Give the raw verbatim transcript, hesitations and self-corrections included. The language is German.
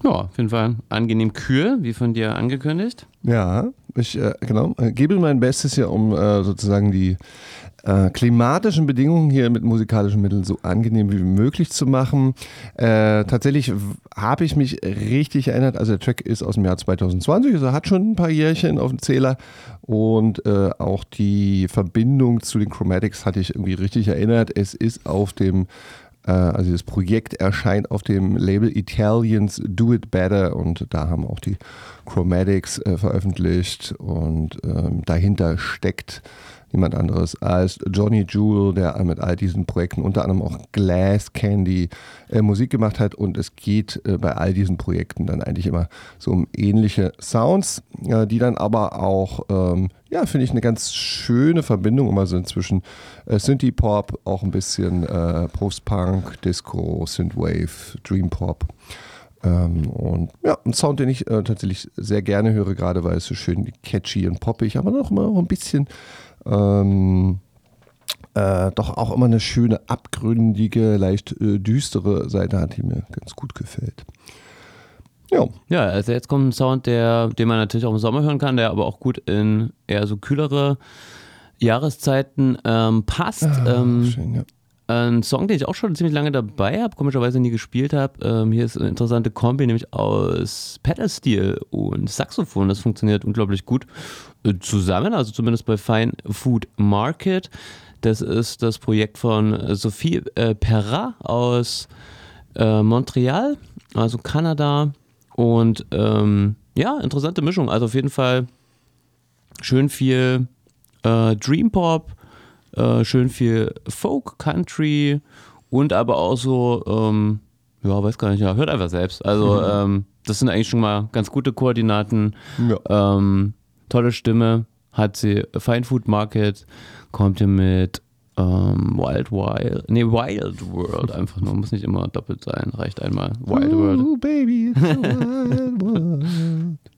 Ja, auf jeden Fall angenehm kühl, wie von dir angekündigt. Ja, ich äh, genau, äh, gebe mein Bestes hier, um äh, sozusagen die äh, klimatischen Bedingungen hier mit musikalischen Mitteln so angenehm wie möglich zu machen. Äh, tatsächlich habe ich mich richtig erinnert, also der Track ist aus dem Jahr zwanzig zwanzig, also hat schon ein paar Jährchen auf dem Zähler und äh, auch die Verbindung zu den Chromatics hatte ich irgendwie richtig erinnert. Es ist auf dem Also das Projekt erscheint auf dem Label Italians Do It Better und da haben auch die Chromatics äh, veröffentlicht und ähm, dahinter steckt niemand anderes als Johnny Jewel, der mit all diesen Projekten unter anderem auch Glass Candy äh, Musik gemacht hat und es geht äh, bei all diesen Projekten dann eigentlich immer so um ähnliche Sounds, äh, die dann aber auch, ähm, ja, finde ich eine ganz schöne Verbindung immer sind zwischen äh, Synthie-Pop, auch ein bisschen äh, Post-Punk, Disco, Synthwave, Dream-Pop. Ähm, und ja, ein Sound, den ich äh, tatsächlich sehr gerne höre, gerade weil es so schön catchy und poppig, aber noch immer auch ein bisschen Ähm, äh, doch auch immer eine schöne, abgründige, leicht äh, düstere Seite hat, die mir ganz gut gefällt. Ja. Ja, also jetzt kommt ein Sound, der, den man natürlich auch im Sommer hören kann, der aber auch gut in eher so kühlere Jahreszeiten ähm, passt. Ah, ähm, schön, ja. Ein Song, den ich auch schon ziemlich lange dabei habe, komischerweise nie gespielt habe. Ähm, hier ist eine interessante Kombi, nämlich aus Pedal-Steel und Saxophon. Das funktioniert unglaublich gut äh, zusammen, also zumindest bei Fine Food Market. Das ist das Projekt von Sophie äh, Perra aus äh, Montreal, also Kanada. Und ähm, ja, interessante Mischung. Also auf jeden Fall schön viel äh, Dream Pop, Äh, schön viel Folk, Country und aber auch so, ähm, ja, weiß gar nicht, ja, hört einfach selbst. Also Mhm. ähm, das sind eigentlich schon mal ganz gute Koordinaten. Ja. Ähm, tolle Stimme hat sie. Fine Food Market kommt hier mit ähm, Wild Wild, nee, Wild World einfach nur, muss nicht immer doppelt sein, reicht einmal. Wild World. Oh, baby, it's a wild world.